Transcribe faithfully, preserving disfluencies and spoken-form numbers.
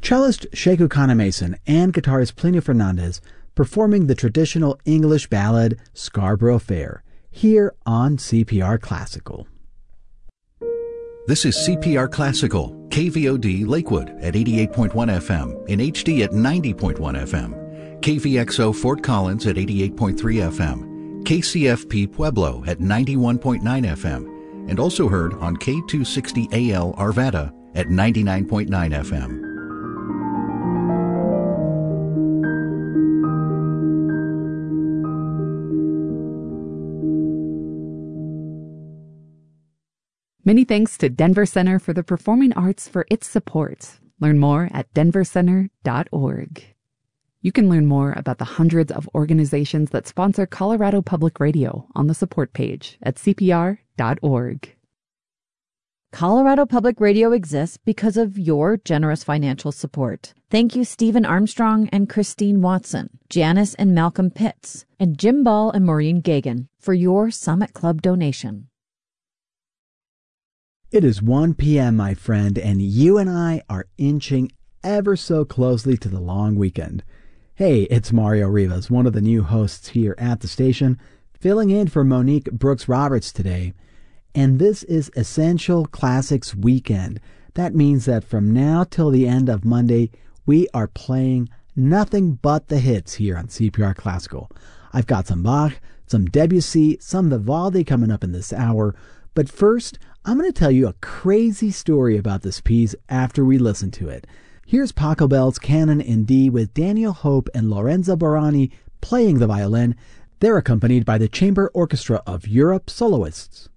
Cellist Sheku Kana-Mason and guitarist Plinio Fernandez performing the traditional English ballad Scarborough Fair, here on C P R Classical. This is C P R Classical, K V O D Lakewood at eighty-eight point one F M, in H D at ninety point one F M, K V X O Fort Collins at eighty-eight point three F M, K C F P Pueblo at ninety-one point nine F M, and also heard on K two sixty A L Arvada at ninety-nine point nine F M. Many thanks to Denver Center for the Performing Arts for its support. Learn more at denver center dot org. You can learn more about the hundreds of organizations that sponsor Colorado Public Radio on the support page at c p r dot org. Colorado Public Radio exists because of your generous financial support. Thank you, Stephen Armstrong and Christine Watson, Janice and Malcolm Pitts, and Jim Ball and Maureen Gagan for your Summit Club donation. It is one p.m., my friend, and you and I are inching ever so closely to the long weekend. Hey, it's Mario Rivas, one of the new hosts here at the station, filling in for Monique Brooks-Roberts today. And this is Essential Classics Weekend. That means that from now till the end of Monday, we are playing nothing but the hits here on C P R Classical. I've got some Bach, some Debussy, some Vivaldi coming up in this hour. But first, I'm going to tell you a crazy story about this piece after we listen to it. Here's Pachelbel's Canon in D with Daniel Hope and Lorenzo Borani playing the violin. They're accompanied by the Chamber Orchestra of Europe soloists.